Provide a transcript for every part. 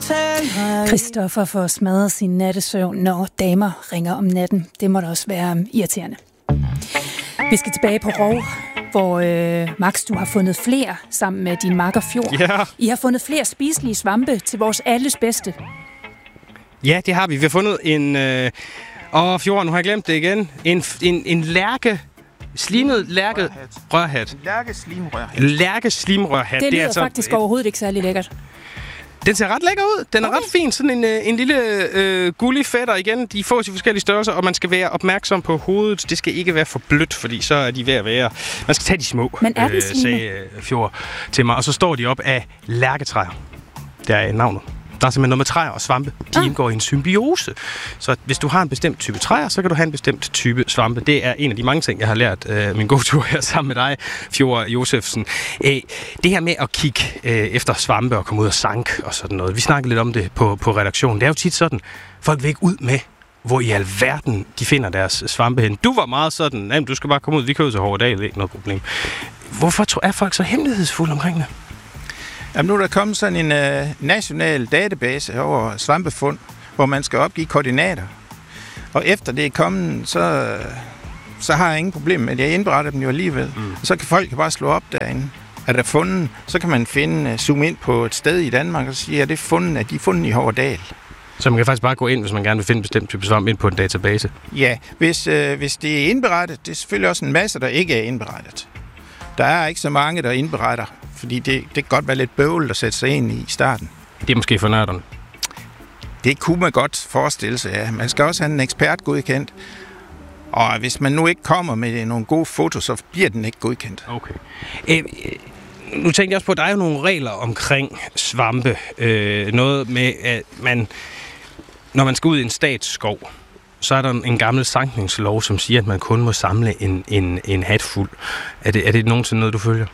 Christoffer får smadret sin nattesøvn, når damer ringer om natten. Det må da også være irriterende. Vi skal tilbage på Rov, hvor Max, du har fundet flere sammen med din makker Fjord. Ja. I har fundet flere spiselige svampe til vores alles bedste. Ja, det har vi. Vi har fundet en... Fjord, nu har jeg glemt det igen. En lærke... Slimet lærkerørhat. Lærkeslimrørhat. Det lyder faktisk overhovedet ikke særlig lækkert. Den ser ret lækker ud. Den er ret fin. Sådan en lille gullig fætter igen. De får til forskellige størrelser, og man skal være opmærksom på hovedet. Det skal ikke være for blødt, fordi så er de ved at være... Man skal tage de små, sagde Fjord til mig. Og så står de op af lærketræer. Der er navnet. Der er simpelthen noget med træer og svampe. De indgår i en symbiose. Så hvis du har en bestemt type træer, så kan du have en bestemt type svampe. Det er en af de mange ting, jeg har lært min gåtur her sammen med dig, Fjord Josefsen. Det her med at kigge efter svampe og komme ud og sank og sådan noget. Vi snakkede lidt om det på redaktionen. Det er jo tit sådan, folk vil ikke ud med, hvor i alverden de finder deres svampe hen. Du var meget sådan, du skal bare komme ud, vi kan ud til Hoverdal, ikke noget problem. Hvorfor er folk så hemmelighedsfulde omkring det? Jamen, nu er der kommet sådan en national database over svampefund, hvor man skal opgive koordinater. Og efter det er kommet, så har jeg ingen problem med det. Jeg indberetter dem jo alligevel. Så kan folk bare slå op derinde. Er der fundet, så kan man zoome ind på et sted i Danmark og sige, at det er fundet, at de er fundet i Hoverdal. Så man kan faktisk bare gå ind, hvis man gerne vil finde en bestemt type svamp ind på en database? Ja, hvis det er indberettet, det er selvfølgelig også en masse, der ikke er indberettet. Der er ikke så mange, der indberetter, fordi det kan godt være lidt bøvlet at sætte sig ind i starten. Det er måske for nørderne. Det kunne man godt forestille sig, ja. Man skal også have en ekspert godkendt. Og hvis man nu ikke kommer med nogle gode fotos, så bliver den ikke godkendt. Okay. Nu tænkte jeg også på, at der er jo nogle regler omkring svampe. Noget med, at når man skal ud i en statsskov, så er der en gammel sankningslov, som siger, at man kun må samle en hat fuld. Er det nogensinde noget, du følger?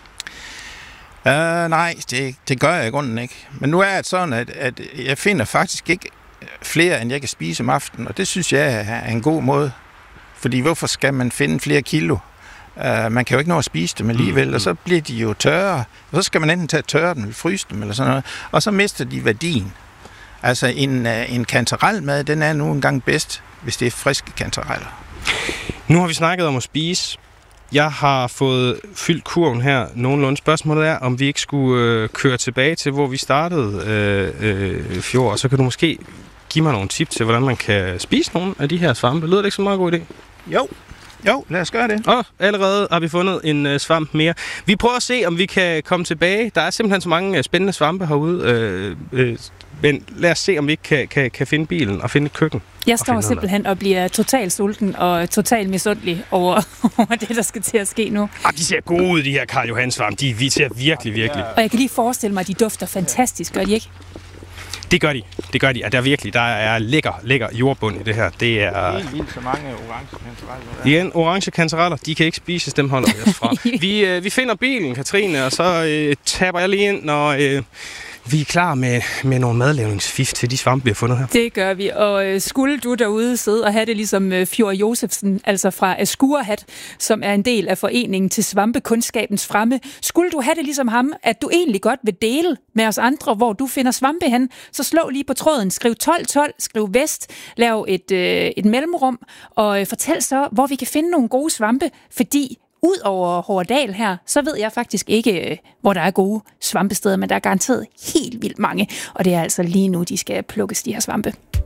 Nej, det gør jeg i grunden ikke. Men nu er det sådan, at jeg finder faktisk ikke flere, end jeg kan spise om aftenen, og det synes jeg er en god måde. Fordi hvorfor skal man finde flere kilo? Man kan jo ikke nå at spise dem alligevel, og så bliver de jo tørre. Og så skal man enten tage tørre dem eller fryse dem, eller sådan noget. Og så mister de værdien. Altså en kantarelmad, den er nu engang bedst, hvis det er friske kantareller. Nu har vi snakket om at spise. Jeg har fået fyldt kurven her nogenlunde. Spørgsmålet er, om vi ikke skulle køre tilbage til, hvor vi startede Fjord. Og så kan du måske give mig nogle tips til, hvordan man kan spise nogle af de her svampe. Lyder det ikke så meget god idé? Jo, lad os gøre det. Og allerede har vi fundet en svamp mere. Vi prøver at se, om vi kan komme tilbage. Der er simpelthen så mange spændende svampe herude. Men lad os se, om vi ikke kan finde bilen og finde et køkken. Jeg står simpelthen og bliver totalt sulten og totalt misundelig over det, der skal til at ske nu. De ser gode ud, de her Karl Johan svampe. De ser virkelig, virkelig. Og jeg kan lige forestille mig, at de dufter fantastisk, gør de ikke? Det gør de. Og der er lækker jordbund i det her. Det er helt vildt så mange orange kantareller. Igen, orange kantareller, de kan ikke spises, dem holder vi os fra. Vi finder bilen, Katrine, og så tapper jeg lige ind, når vi er klar med nogle madlavningsfif til de svampe, vi har fundet her. Det gør vi, og skulle du derude sidde og have det ligesom Fjord Josefsen, altså fra Askurhat, som er en del af foreningen til Svampekundskabens Fremme. Skulle du have det ligesom ham, at du egentlig godt vil dele med os andre, hvor du finder svampe hen, så slå lige på tråden, skriv 1212, skriv vest, lav et mellemrum, og fortæl så, hvor vi kan finde nogle gode svampe, fordi ud over Hoverdal her, så ved jeg faktisk ikke, hvor der er gode svampesteder, men der er garanteret helt vildt mange, og det er altså lige nu, de skal plukkes, de her svampe.